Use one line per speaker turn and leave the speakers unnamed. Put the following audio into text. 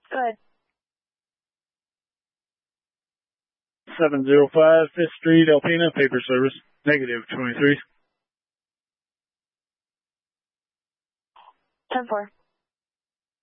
Go ahead.
705 5th Street, Alpena, paper service. Negative 23.
10-4.